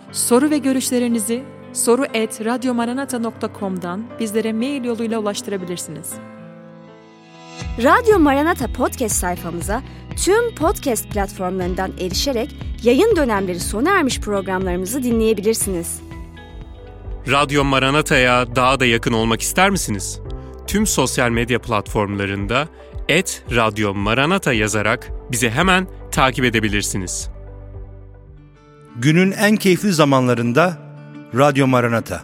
Soru ve görüşlerinizi soru@radyomaranata.com'dan bizlere mail yoluyla ulaştırabilirsiniz. Radyo Maranata podcast sayfamıza tüm podcast platformlarından erişerek yayın dönemleri sona ermiş programlarımızı dinleyebilirsiniz. Radyo Maranata'ya daha da yakın olmak ister misiniz? Tüm sosyal medya platformlarında @Radyo Maranata yazarak bizi hemen takip edebilirsiniz. Günün en keyifli zamanlarında Radyo Maranata.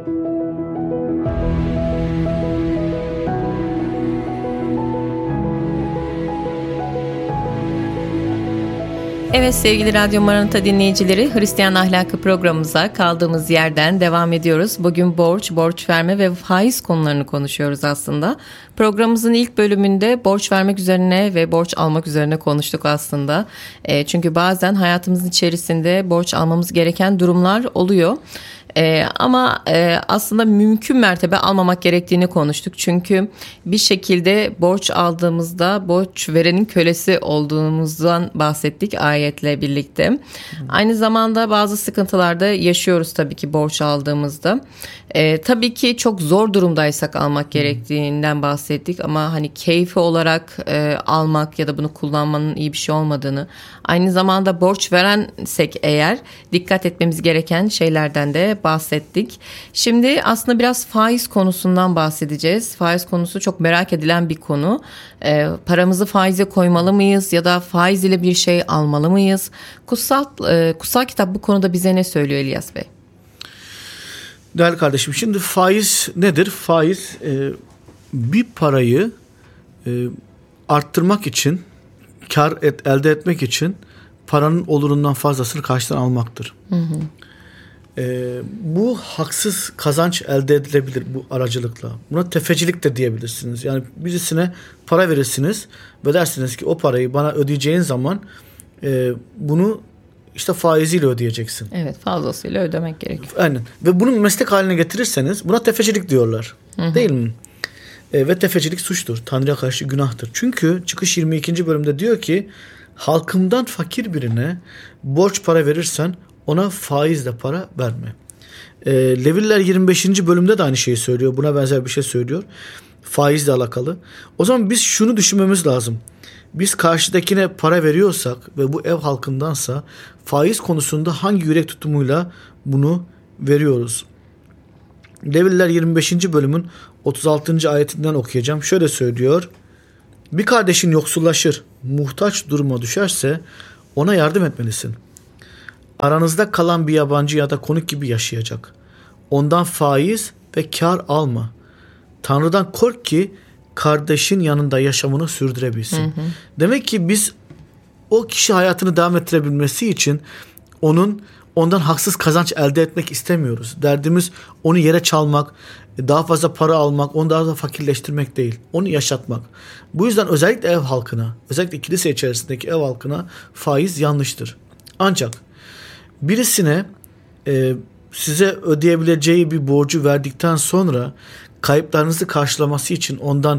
Evet sevgili Radyo Maranata dinleyicileri, Hristiyan Ahlakı programımıza kaldığımız yerden devam ediyoruz. Bugün borç verme ve faiz konularını konuşuyoruz aslında. Programımızın ilk bölümünde borç vermek üzerine ve borç almak üzerine konuştuk aslında. Çünkü bazen hayatımızın içerisinde borç almamız gereken durumlar oluyor. Ama aslında mümkün mertebe almamak gerektiğini konuştuk. Çünkü bir şekilde borç aldığımızda borç verenin kölesi olduğumuzdan bahsettik ayetle birlikte. Aynı zamanda bazı sıkıntılarda yaşıyoruz tabii ki borç aldığımızda. Tabii ki çok zor durumdaysak almak gerektiğinden bahsettik. Ama hani keyfi olarak almak ya da bunu kullanmanın iyi bir şey olmadığını. Aynı zamanda borç verensek eğer dikkat etmemiz gereken şeylerden de bahsettik. Şimdi aslında biraz faiz konusundan bahsedeceğiz. Faiz konusu çok merak edilen bir konu. Paramızı faize koymalı mıyız ya da faiz ile bir şey almalı mıyız? Kutsal kitap bu konuda bize ne söylüyor İlyas Bey? Değerli kardeşim, şimdi faiz nedir? Faiz bir parayı arttırmak için, elde etmek için paranın olurundan fazlasını karşıdan almaktır. Hı hı. Bu haksız kazanç elde edilebilir bu aracılıkla. Buna tefecilik de diyebilirsiniz. Yani birisine para verirsiniz ve dersiniz ki o parayı bana ödeyeceğin zaman bunu işte faiziyle ödeyeceksin. Evet, fazlasıyla ödemek gerekiyor. Aynen. Ve bunu meslek haline getirirseniz buna tefecilik diyorlar. Hı-hı. Değil mi? Ve tefecilik suçtur. Tanrı'ya karşı günahtır. Çünkü Çıkış 22. bölümde diyor ki halkımdan fakir birine borç para verirsen ona faizle para verme. Leviller 25. bölümde de aynı şeyi söylüyor. Buna benzer bir şey söylüyor. Faizle alakalı. O zaman biz şunu düşünmemiz lazım. Biz karşıdakine para veriyorsak ve bu ev halkındansa faiz konusunda hangi yürek tutumuyla bunu veriyoruz? Leviller 25. bölümün 36. ayetinden okuyacağım. Şöyle söylüyor. Bir kardeşin yoksullaşır, muhtaç duruma düşerse ona yardım etmelisin. Aranızda kalan bir yabancı ya da konuk gibi yaşayacak. Ondan faiz ve kar alma. Tanrı'dan kork ki kardeşin yanında yaşamını sürdürebilsin. Hı hı. Demek ki biz o kişi hayatını devam ettirebilmesi için ondan haksız kazanç elde etmek istemiyoruz. Derdimiz onu yere çalmak, daha fazla para almak, onu daha da fakirleştirmek değil. Onu yaşatmak. Bu yüzden özellikle ev halkına, özellikle kilise içerisindeki ev halkına faiz yanlıştır. Ancak birisine size ödeyebileceği bir borcu verdikten sonra kayıplarınızı karşılaması için ondan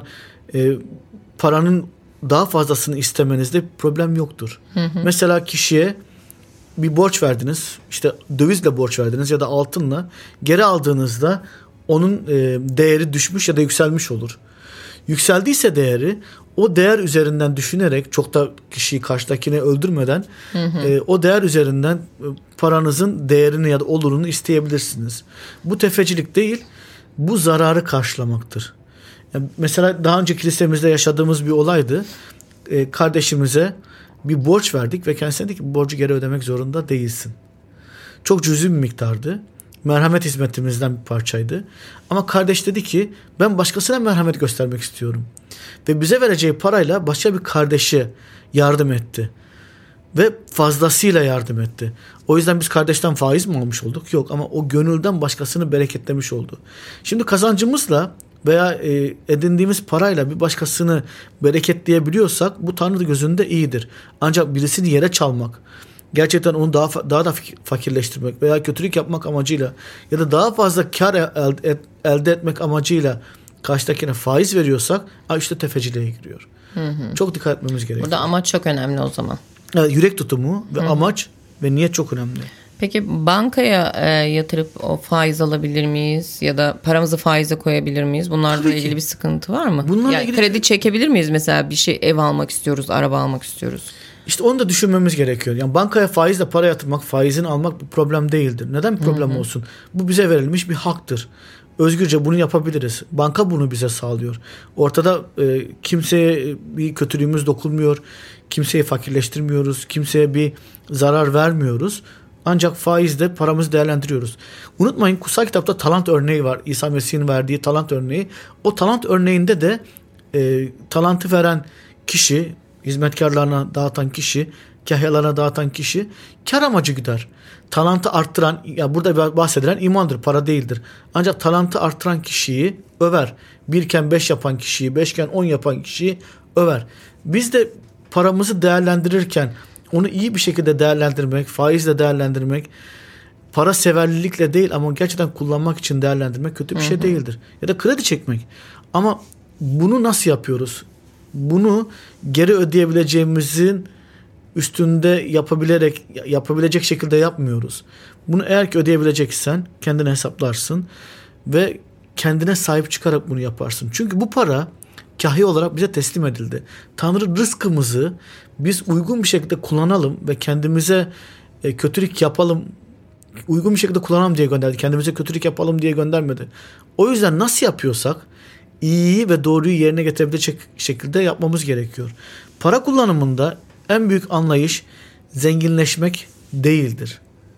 paranın daha fazlasını istemenizde bir problem yoktur. Hı hı. Mesela kişiye bir borç verdiniz, işte dövizle borç verdiniz ya da altınla, geri aldığınızda onun değeri düşmüş ya da yükselmiş olur. Yükseldiyse değeri, o değer üzerinden düşünerek, çok da kişiyi karşıdakine öldürmeden o değer üzerinden paranızın değerini ya da olurunu isteyebilirsiniz. Bu tefecilik değil, bu zararı karşılamaktır. Yani mesela daha önce kilisemizde yaşadığımız bir olaydı. Kardeşimize bir borç verdik ve kendisine dedi ki bu borcu geri ödemek zorunda değilsin. Çok cüzi bir miktardı. Merhamet hizmetimizden bir parçaydı. Ama kardeş dedi ki ben başkasına merhamet göstermek istiyorum. Ve bize vereceği parayla başka bir kardeşe yardım etti. Ve fazlasıyla yardım etti. O yüzden biz kardeşten faiz mi almış olduk? Yok, ama o gönülden başkasını bereketlemiş oldu. Şimdi kazancımızla veya edindiğimiz parayla bir başkasını bereketleyebiliyorsak bu Tanrı gözünde iyidir. Ancak birisini yere çalmak, gerçekten onu daha da fakirleştirmek veya kötülük yapmak amacıyla ya da daha fazla kar elde etmek amacıyla karşıdakine faiz veriyorsak işte tefeciliğe giriyor. Hı. Çok dikkat etmemiz gerekiyor. Burada amaç çok önemli o zaman. Evet, yürek tutumu ve amaç ve niyet çok önemli. Peki bankaya yatırıp o faiz alabilir miyiz? Ya da paramızı faize koyabilir miyiz? Bunlarla ilgili bir sıkıntı var mı? Bunlarla yani ilgili... kredi çekebilir miyiz mesela, bir şey, ev almak istiyoruz, araba almak istiyoruz? İşte onu da düşünmemiz gerekiyor. Yani bankaya faizle para yatırmak, faizini almak bir problem değildir. Neden bir problem olsun? Bu bize verilmiş bir haktır. Özgürce bunu yapabiliriz. Banka bunu bize sağlıyor. Ortada kimseye bir kötülüğümüz dokunmuyor. Kimseyi fakirleştirmiyoruz. Kimseye bir zarar vermiyoruz. Ancak faizle paramızı değerlendiriyoruz. Unutmayın, kutsal kitapta talant örneği var. İsa Mesih'in verdiği talant örneği. O talant örneğinde de talantı veren kişi, hizmetkarlarına dağıtan kişi, kahyalarına dağıtan kişi kar amacı güder. Talantı arttıran, ya burada bahsedilen imandır, para değildir. Ancak talantı arttıran kişiyi över. 1 iken 5 yapan kişiyi, 5 iken 10 yapan kişiyi över. Biz de paramızı değerlendirirken onu iyi bir şekilde değerlendirmek, faizle değerlendirmek, para severlilikle değil ama gerçekten kullanmak için değerlendirmek kötü bir şey değildir. Ya da kredi çekmek. Ama bunu nasıl yapıyoruz? Bunu geri ödeyebileceğimizin üstünde yapabilecek şekilde yapmıyoruz. Bunu eğer ki ödeyebileceksen kendine hesaplarsın ve kendine sahip çıkarak bunu yaparsın. Çünkü bu para kahi olarak bize teslim edildi. Tanrı rızkımızı biz uygun bir şekilde kullanalım ve kendimize kötülük yapalım, uygun bir şekilde kullanalım diye gönderdi. Kendimize kötülük yapalım diye göndermedi. O yüzden nasıl yapıyorsak iyiyi ve doğruyu yerine getirebilecek şekilde yapmamız gerekiyor. Para kullanımında en büyük anlayış zenginleşmek değildir.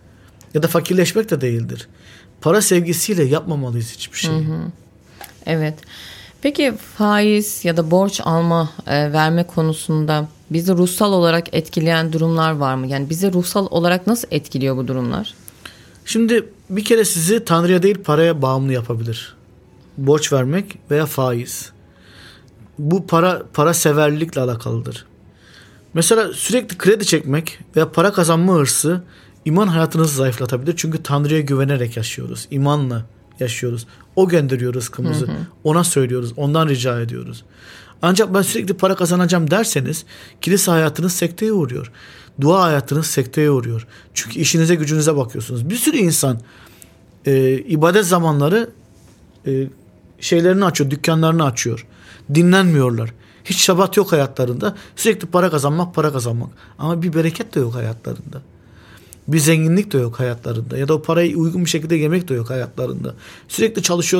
Ya da fakirleşmek de değildir. Para sevgisiyle yapmamalıyız hiçbir şeyi. Evet. Peki faiz ya da borç alma, verme konusunda bizi ruhsal olarak etkileyen durumlar var mı? Yani bizi ruhsal olarak nasıl etkiliyor bu durumlar? Şimdi bir kere sizi Tanrı'ya değil paraya bağımlı yapabilir. Borç vermek veya faiz. Bu para severlilikle alakalıdır. Mesela sürekli kredi çekmek veya para kazanma hırsı iman hayatınızı zayıflatabilir. Çünkü Tanrı'ya güvenerek yaşıyoruz. İmanla yaşıyoruz. O gönderiyor rızkımızı. Ona söylüyoruz. Ondan rica ediyoruz. Ancak ben sürekli para kazanacağım derseniz kilise hayatınız sekteye uğruyor. Dua hayatınız sekteye uğruyor. Çünkü işinize gücünüze bakıyorsunuz. Bir sürü insan ibadet zamanları şeylerini açıyor, dükkanlarını açıyor. Dinlenmiyorlar. Hiç şabat yok hayatlarında. Sürekli para kazanmak. Ama bir bereket de yok hayatlarında. Bir zenginlik de yok hayatlarında. Ya da o parayı uygun bir şekilde yemek de yok hayatlarında. Sürekli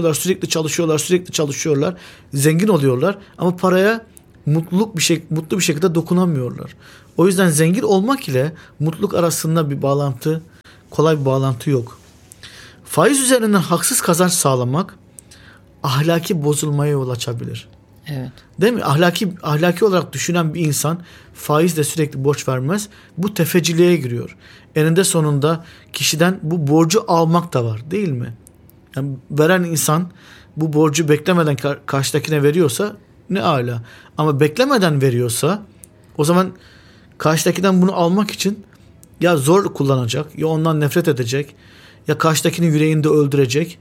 çalışıyorlar. Zengin oluyorlar ama paraya mutlu bir şekilde dokunamıyorlar. O yüzden zengin olmak ile mutluluk arasında bir bağlantı, kolay bir bağlantı yok. Faiz üzerinden haksız kazanç sağlamak ahlaki bozulmaya yol açabilir. Evet. Değil mi? Ahlaki olarak düşünen bir insan faizle sürekli borç vermez. Bu tefeciliğe giriyor. Eninde sonunda kişiden bu borcu almak da var, değil mi? Yani veren insan bu borcu beklemeden karşıdakine veriyorsa ne âlâ. Ama beklemeden veriyorsa o zaman karşıdakinden bunu almak için ya zor kullanacak, ya ondan nefret edecek, ya karşıdakinin yüreğini de öldürecek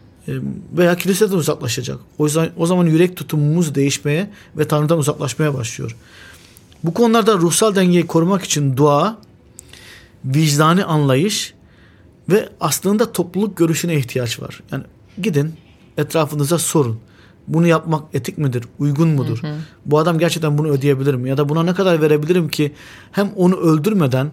veya kiliseden uzaklaşacak. O zaman yürek tutumumuz değişmeye ve Tanrı'dan uzaklaşmaya başlıyor. Bu konularda ruhsal dengeyi korumak için dua, vicdani anlayış ve aslında topluluk görüşüne ihtiyaç var. Yani gidin etrafınıza sorun. Bunu yapmak etik midir? Uygun mudur? Bu adam gerçekten bunu ödeyebilir mi? Ya da buna ne kadar verebilirim ki hem onu öldürmeden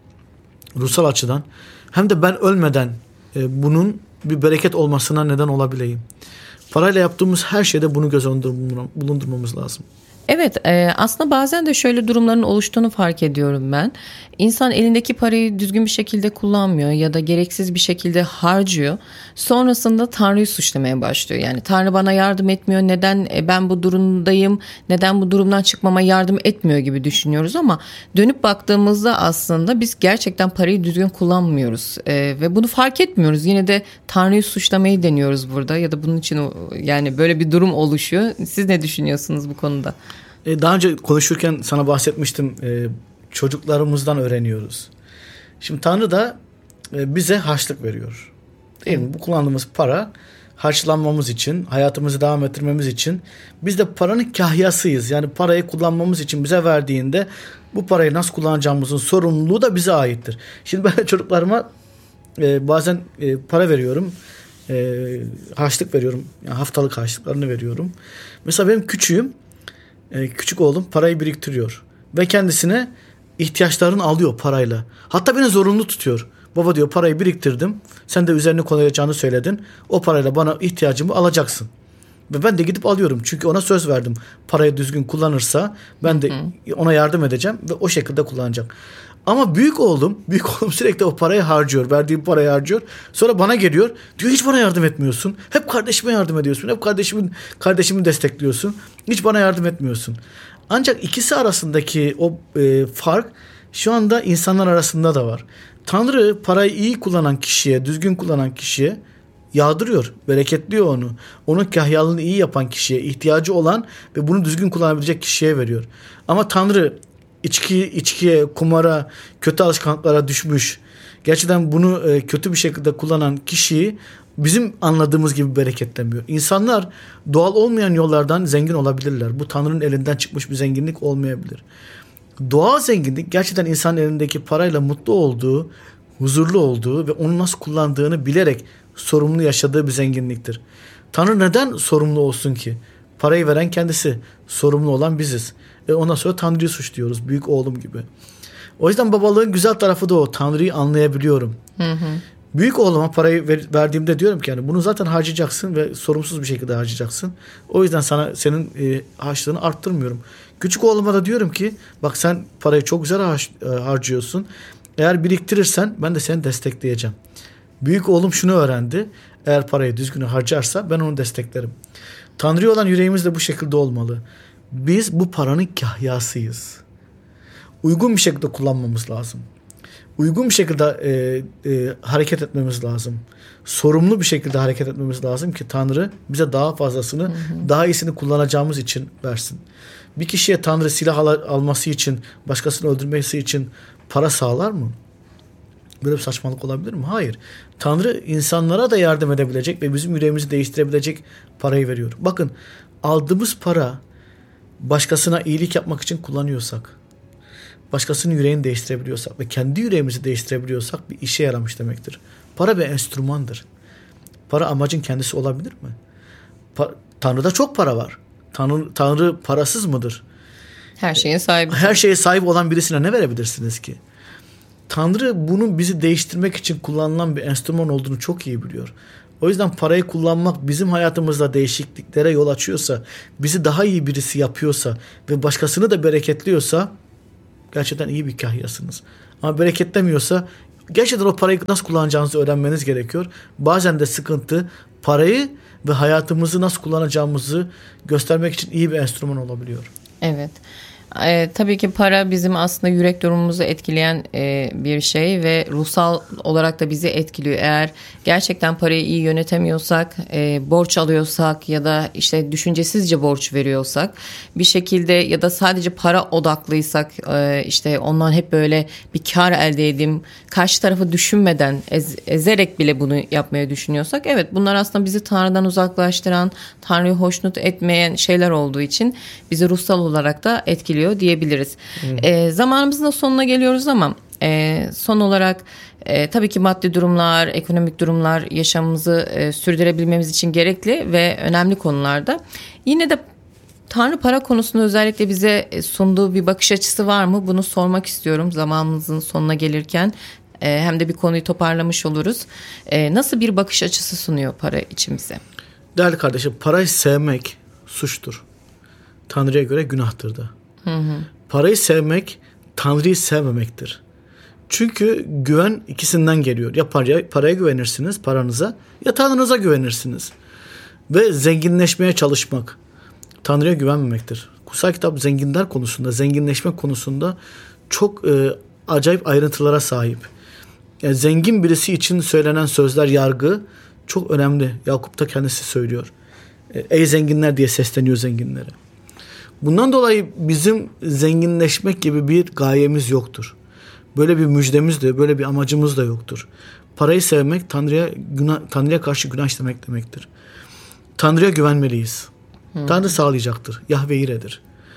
ruhsal açıdan hem de ben ölmeden bunun bir bereket olmasına neden olabileyim. Parayla yaptığımız her şeyde bunu göz önünde bulundurmamız lazım. Evet, aslında bazen de şöyle durumların oluştuğunu fark ediyorum ben. İnsan elindeki parayı düzgün bir şekilde kullanmıyor ya da gereksiz bir şekilde harcıyor. Sonrasında Tanrı'yı suçlamaya başlıyor. Yani Tanrı bana yardım etmiyor, neden ben bu durumdayım, neden bu durumdan çıkmama yardım etmiyor gibi düşünüyoruz. Ama dönüp baktığımızda aslında biz gerçekten parayı düzgün kullanmıyoruz. Ve bunu fark etmiyoruz. Yine de Tanrı'yı suçlamayı deniyoruz burada ya da bunun için yani böyle bir durum oluşuyor. Siz ne düşünüyorsunuz bu konuda? Daha önce konuşurken sana bahsetmiştim. Çocuklarımızdan öğreniyoruz. Şimdi Tanrı da bize harçlık veriyor. Değil mi? Bu kullandığımız para harçlanmamız için, hayatımızı devam ettirmemiz için. Biz de paranın kahyasıyız. Yani parayı kullanmamız için bize verdiğinde bu parayı nasıl kullanacağımızın sorumluluğu da bize aittir. Şimdi ben çocuklarıma bazen para veriyorum. Harçlık veriyorum. Yani haftalık harçlıklarını veriyorum. Mesela benim küçük oğlum parayı biriktiriyor. Ve kendisine ihtiyaçlarını alıyor parayla. Hatta beni zorunlu tutuyor. Baba diyor, parayı biriktirdim. Sen de üzerine koyacağını söyledin. O parayla bana ihtiyacımı alacaksın. Ve ben de gidip alıyorum. Çünkü ona söz verdim. Parayı düzgün kullanırsa ben de ona yardım edeceğim ve o şekilde kullanacak. Ama büyük oğlum sürekli o parayı harcıyor. Verdiğim parayı harcıyor. Sonra bana geliyor. Diyor, hiç bana yardım etmiyorsun. Hep kardeşime yardım ediyorsun. Hep kardeşimi destekliyorsun. Hiç bana yardım etmiyorsun. Ancak ikisi arasındaki o fark şu anda insanlar arasında da var. Tanrı parayı iyi kullanan kişiye, düzgün kullanan kişiye yağdırıyor, bereketliyor onu. Onun kahyalığını iyi yapan kişiye, ihtiyacı olan ve bunu düzgün kullanabilecek kişiye veriyor. Ama Tanrı içkiye, kumara, kötü alışkanlıklara düşmüş, gerçekten bunu kötü bir şekilde kullanan kişiyi bizim anladığımız gibi bereketlemiyor. İnsanlar doğal olmayan yollardan zengin olabilirler. Bu Tanrı'nın elinden çıkmış bir zenginlik olmayabilir. Doğal zenginlik gerçekten insanın elindeki parayla mutlu olduğu, huzurlu olduğu ve onu nasıl kullandığını bilerek sorumlu yaşadığı bir zenginliktir. Tanrı neden sorumlu olsun ki? Parayı veren kendisi, sorumlu olan biziz. Ondan sonra Tanrı'yı suçluyoruz, büyük oğlum gibi. O yüzden babalığın güzel tarafı da o. Tanrı'yı anlayabiliyorum. Büyük oğluma parayı verdiğimde diyorum ki yani bunu zaten harcayacaksın ve sorumsuz bir şekilde harcayacaksın. O yüzden sana senin harçlığını arttırmıyorum. Küçük oğluma da diyorum ki bak sen parayı çok güzel harcıyorsun. Eğer biriktirirsen ben de seni destekleyeceğim. Büyük oğlum şunu öğrendi. Eğer parayı düzgün harcarsa ben onu desteklerim. Tanrı'ya olan yüreğimiz de bu şekilde olmalı. Biz bu paranın kahyasıyız. Uygun bir şekilde kullanmamız lazım. Uygun bir şekilde hareket etmemiz lazım. Sorumlu bir şekilde hareket etmemiz lazım ki Tanrı bize daha fazlasını, daha iyisini kullanacağımız için versin. Bir kişiye Tanrı silah alması için, başkasını öldürmesi için para sağlar mı? Böyle bir saçmalık olabilir mi? Hayır. Tanrı insanlara da yardım edebilecek ve bizim yüreğimizi değiştirebilecek parayı veriyor. Bakın, aldığımız para başkasına iyilik yapmak için kullanıyorsak, başkasının yüreğini değiştirebiliyorsak ve kendi yüreğimizi değiştirebiliyorsak bir işe yaramış demektir. Para bir enstrümandır. Para amacın kendisi olabilir mi? Tanrı'da çok para var. Tanrı parasız mıdır? Her şeyin sahibi. Her şeye sahip olan birisine ne verebilirsiniz ki? Tanrı bunun bizi değiştirmek için kullanılan bir enstrüman olduğunu çok iyi biliyor. O yüzden parayı kullanmak bizim hayatımızda değişikliklere yol açıyorsa, bizi daha iyi birisi yapıyorsa ve başkasını da bereketliyorsa gerçekten iyi bir kahyasınız. Ama bereketlemiyorsa gerçekten o parayı nasıl kullanacağınızı öğrenmeniz gerekiyor. Bazen de sıkıntı parayı ve hayatımızı nasıl kullanacağımızı göstermek için iyi bir enstrüman olabiliyor. Evet. Tabii ki para bizim aslında yürek durumumuzu etkileyen bir şey ve ruhsal olarak da bizi etkiliyor. Eğer gerçekten parayı iyi yönetemiyorsak, borç alıyorsak ya da işte düşüncesizce borç veriyorsak bir şekilde ya da sadece para odaklıysak, işte ondan hep böyle bir kar elde edeyim, karşı tarafı düşünmeden ezerek bile bunu yapmaya düşünüyorsak, evet, bunlar aslında bizi Tanrı'dan uzaklaştıran, Tanrı'yı hoşnut etmeyen şeyler olduğu için bizi ruhsal olarak da etkiliyor diyebiliriz. Zamanımızın da sonuna geliyoruz ama son olarak tabii ki maddi durumlar, ekonomik durumlar yaşamımızı sürdürebilmemiz için gerekli ve önemli konularda. Yine de Tanrı para konusunda özellikle bize sunduğu bir bakış açısı var mı? Bunu sormak istiyorum zamanımızın sonuna gelirken. Hem de bir konuyu toparlamış oluruz. Nasıl bir bakış açısı sunuyor para için bize? Değerli kardeşim, parayı sevmek suçtur. Tanrı'ya göre günahtır da. Parayı sevmek Tanrı'yı sevmemektir. Çünkü güven ikisinden geliyor. Ya paraya güvenirsiniz, paranıza, ya Tanrı'nıza güvenirsiniz. Ve zenginleşmeye çalışmak Tanrı'ya güvenmemektir. Kutsal kitap zenginler konusunda, zenginleşme konusunda çok acayip ayrıntılara sahip. Yani zengin birisi için söylenen sözler, yargı çok önemli. Yakup da kendisi söylüyor. Ey zenginler diye sesleniyor zenginlere. Bundan dolayı bizim zenginleşmek gibi bir gayemiz yoktur. Böyle bir müjdemiz de, böyle bir amacımız da yoktur. Parayı sevmek Tanrı'ya karşı günah işlemek demektir. Tanrı'ya güvenmeliyiz. Tanrı sağlayacaktır. Yahve İre'dir.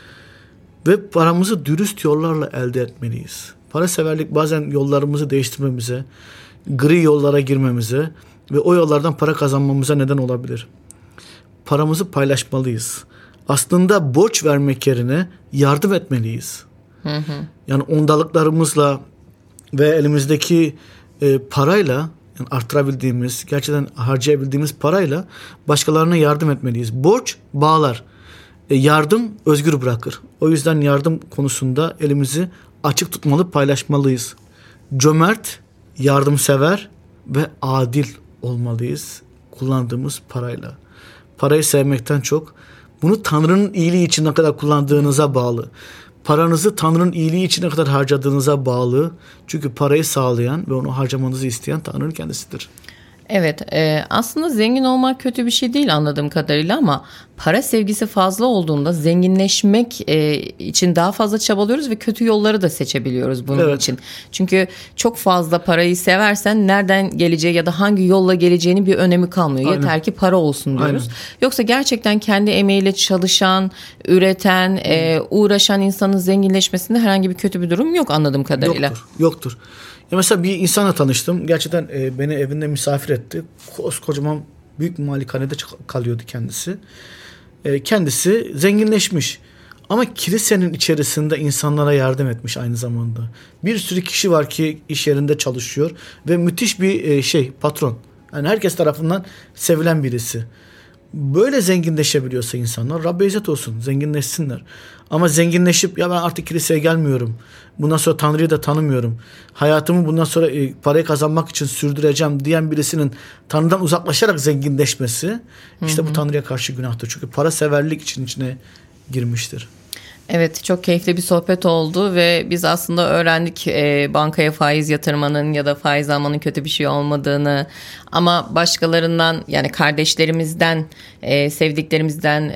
Ve paramızı dürüst yollarla elde etmeliyiz. Para severlik bazen yollarımızı değiştirmemize, gri yollara girmemize ve o yollardan para kazanmamıza neden olabilir. Paramızı paylaşmalıyız. Aslında borç vermek yerine yardım etmeliyiz. Yani ondalıklarımızla ve elimizdeki parayla, yani artırabildiğimiz, gerçekten harcayabildiğimiz parayla başkalarına yardım etmeliyiz. Borç bağlar. Yardım özgür bırakır. O yüzden yardım konusunda elimizi açık tutmalı, paylaşmalıyız. Cömert, yardımsever ve adil olmalıyız kullandığımız parayla. Parayı sevmekten çok bunu Tanrı'nın iyiliği için ne kadar kullandığınıza bağlı. Paranızı Tanrı'nın iyiliği için ne kadar harcadığınıza bağlı. Çünkü parayı sağlayan ve onu harcamanızı isteyen Tanrı'nın kendisidir. Evet, aslında zengin olmak kötü bir şey değil anladığım kadarıyla ama para sevgisi fazla olduğunda zenginleşmek için daha fazla çabalıyoruz ve kötü yolları da seçebiliyoruz bunun için. Çünkü çok fazla parayı seversen nereden geleceği ya da hangi yolla geleceğinin bir önemi kalmıyor. Aynen. Yeter ki para olsun diyoruz. Aynen. Yoksa gerçekten kendi emeğiyle çalışan, üreten, uğraşan insanın zenginleşmesinde herhangi bir kötü bir durum yok anladığım kadarıyla. Yoktur. Ya mesela bir insanla tanıştım. Gerçekten beni evinde misafir etti. Kocaman büyük bir malikanede kalıyordu kendisi. Kendisi zenginleşmiş. Ama kilisenin içerisinde insanlara yardım etmiş aynı zamanda. Bir sürü kişi var ki iş yerinde çalışıyor ve müthiş bir patron. Yani herkes tarafından sevilen birisi. Böyle zenginleşebiliyorsa insanlar, Rabbe izzet olsun, zenginleşsinler. Ama zenginleşip ya ben artık kiliseye gelmiyorum, bundan sonra Tanrı'yı da tanımıyorum, hayatımı bundan sonra parayı kazanmak için sürdüreceğim diyen birisinin Tanrı'dan uzaklaşarak zenginleşmesi, işte bu Tanrı'ya karşı günahtır. Çünkü para severlik içine girmiştir. Evet, çok keyifli bir sohbet oldu ve biz aslında öğrendik bankaya faiz yatırmanın ya da faiz almanın kötü bir şey olmadığını, ama başkalarından, yani kardeşlerimizden, sevdiklerimizden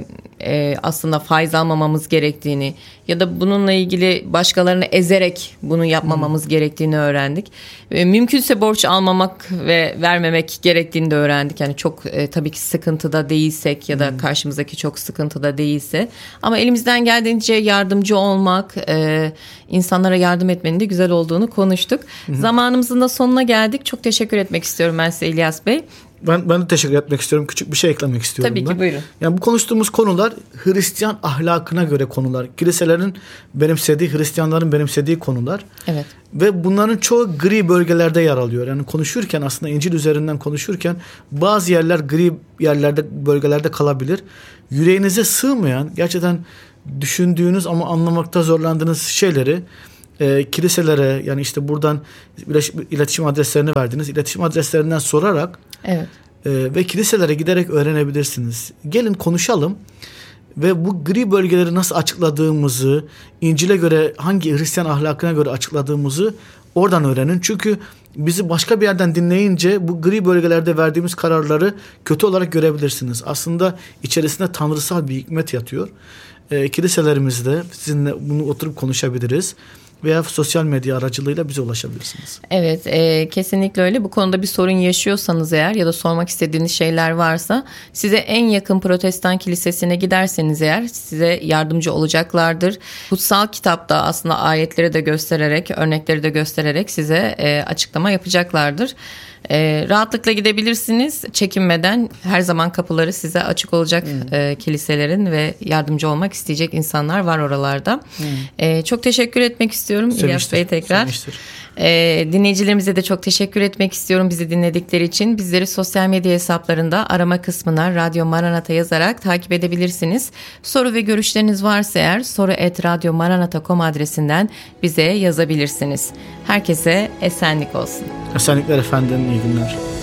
aslında faiz almamamız gerektiğini ya da bununla ilgili başkalarını ezerek bunu yapmamamız gerektiğini öğrendik. Mümkünse borç almamak ve vermemek gerektiğini de öğrendik. Yani çok tabii ki sıkıntıda değilsek ya da karşımızdaki çok sıkıntıda değilse, ama elimizden geldiğince yardımcı olmak, insanlara yardım etmenin de güzel olduğunu konuştuk. Zamanımızın da sonuna geldik. Çok teşekkür etmek istiyorum ben size İlyas Bey. Ben de teşekkür etmek istiyorum. Küçük bir şey eklemek istiyorum. Tabii ki, buyurun. Yani bu konuştuğumuz konular Hristiyan ahlakına göre konular. Kiliselerin benimsediği, Hristiyanların benimsediği konular. Evet. Ve bunların çoğu gri bölgelerde yer alıyor. Yani konuşurken, aslında İncil üzerinden konuşurken bazı yerler gri yerlerde, bölgelerde kalabilir. Yüreğinize sığmayan, gerçekten düşündüğünüz ama anlamakta zorlandığınız şeyleri kiliselere, yani işte buradan iletişim adreslerini verdiniz. İletişim adreslerinden sorarak ve kiliselere giderek öğrenebilirsiniz. Gelin konuşalım ve bu gri bölgeleri nasıl açıkladığımızı, İncil'e göre, hangi Hristiyan ahlakına göre açıkladığımızı oradan öğrenin. Çünkü bizi başka bir yerden dinleyince bu gri bölgelerde verdiğimiz kararları kötü olarak görebilirsiniz. Aslında içerisinde tanrısal bir hikmet yatıyor. Kiliselerimizde sizinle bunu oturup konuşabiliriz. Veya sosyal medya aracılığıyla bize ulaşabilirsiniz. Evet, kesinlikle öyle. Bu konuda bir sorun yaşıyorsanız eğer ya da sormak istediğiniz şeyler varsa, size en yakın Protestan kilisesine giderseniz eğer size yardımcı olacaklardır. Kutsal kitapta aslında ayetleri de göstererek, örnekleri de göstererek size açıklama yapacaklardır. Rahatlıkla gidebilirsiniz, çekinmeden. Her zaman kapıları size açık olacak kiliselerin ve yardımcı olmak isteyecek insanlar var oralarda. Çok teşekkür etmek istiyorum İlyas Bey tekrar. Dinleyicilerimize de çok teşekkür etmek istiyorum bizi dinledikleri için. Bizleri sosyal medya hesaplarında arama kısmına Radyo Maranata yazarak takip edebilirsiniz. Soru ve görüşleriniz varsa eğer soru@radyomaranata.com adresinden bize yazabilirsiniz. Herkese esenlik olsun. Esenlikler efendim, iyi günler.